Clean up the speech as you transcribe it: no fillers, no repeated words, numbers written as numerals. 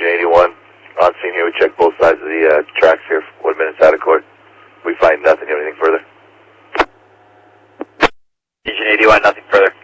Region 81. On scene here, we check both sides of the tracks here, 1 minute out of court. We find nothing. Anything further? Region 81, nothing further.